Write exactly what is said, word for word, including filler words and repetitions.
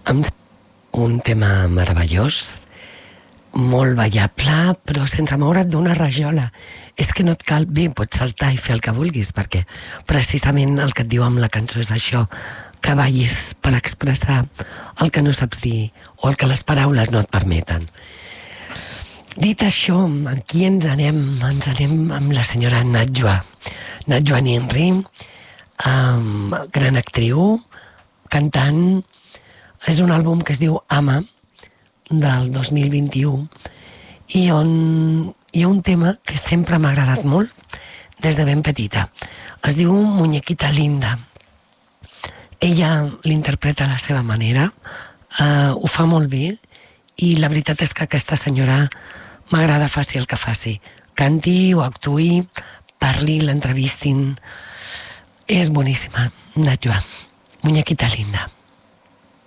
Un tema meravellós, molt ballable, però sense moure't d'una rajola. És que no et cal... Bé, pots saltar i fer el que vulguis, perquè precisament el que et diu amb la cançó és això, que ballis per expressar el que no saps dir o el que les paraules no et permeten. Dit això, aquí ens anem, ens anem amb la senyora Najwa. Najwa Ninri, um, gran actriu, cantant. És un àlbum que es diu Ama, del dos mil vint-i-u, i on hi ha un tema que sempre m'ha agradat molt des de ben petita. Es diu Muñequita Linda. Ella l'interpreta a la seva manera, uh, ho fa molt bé, i la veritat és que aquesta senyora m'agrada faci el que faci. Canti o actuï, parli, l'entrevistin. És boníssima, Najwa. Muñequita Linda.